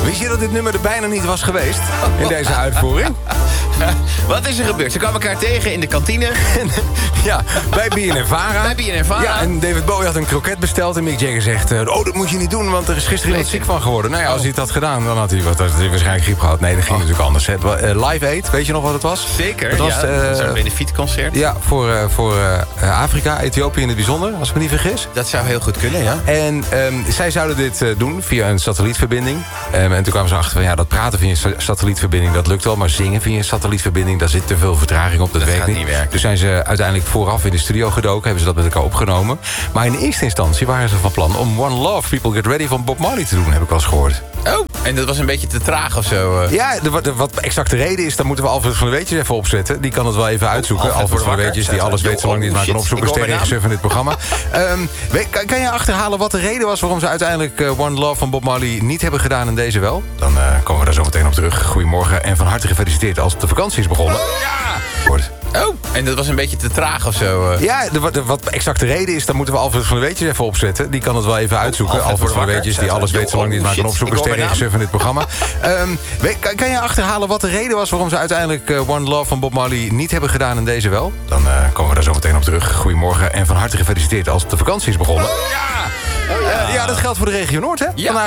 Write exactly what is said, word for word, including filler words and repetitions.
Wist je dat dit nummer er bijna niet was geweest in deze uitvoering? Wat is er gebeurd? Ze kwamen elkaar tegen in de kantine. Ja, bij B N N Vara. Bij B N N Vara. Ja, en David Bowie had een kroket besteld en Mick Jagger zegt... Uh, oh, dat moet je niet doen, want er is gisteren iemand ziek van geworden. Nou ja, als hij het had gedaan, dan had hij, wat, had hij waarschijnlijk griep gehad. Nee, dat ging oh. natuurlijk anders. Het, uh, Live Aid, weet je nog wat het was? Zeker, het was, ja. Uh, dat was een benefietconcert. Ja, voor, uh, voor uh, Afrika, Ethiopië in het bijzonder, als ik me niet vergis. Dat zou heel goed kunnen, ja. En um, zij zouden dit uh, doen via een satellietverbinding. Um, en toen kwamen ze achter van, ja, dat praten via een satellietverbinding, dat lukt wel. Maar zingen via een satellietverbinding, daar zit te veel vertraging op, dat, dat werkt niet. niet werken. Dus zijn ze uiteindelijk vooraf in de studio gedoken, hebben ze dat met elkaar opgenomen. Maar in eerste instantie waren ze van plan om One Love, People Get Ready van Bob Marley te doen, heb ik wel eens gehoord. Oh, en dat was een beetje te traag of zo? Uh. Ja, de, de, wat exact de reden is, dan moeten we Alfred van der Weetjes even opzetten. Die kan het wel even uitzoeken. Alfred, Alfred van der Weetjes, die alles weet zolang hij het maar kan opzoeken. Sterregisseur van dit programma. um, kan, kan je achterhalen wat de reden was waarom ze uiteindelijk uh, One Love van Bob Marley niet hebben gedaan en deze wel? Dan uh, komen we daar zo meteen op terug. Goedemorgen en van harte gefeliciteerd als de vakantie is begonnen. Oh, ja! Wordt. Oh, en dat was een beetje te traag of zo? Uh. Ja, de, de, wat exact de reden is, dan moeten we Alfred van der Weetjes even opzetten. Die kan het wel even uitzoeken. Alfred, Alfred van der Weetjes, die alles weet zolang hij het maar kan opzoeken. Sterregisseur van dit programma. um, kan, kan je achterhalen wat de reden was waarom ze uiteindelijk uh, One Love van Bob Marley niet hebben gedaan en deze wel? Dan uh, komen we daar zo meteen op terug. Goedemorgen en van harte gefeliciteerd als de vakantie is begonnen. Oh, ja! Oh, ja. Uh, ja, dat geldt voor de regio Noord, hè? Ja.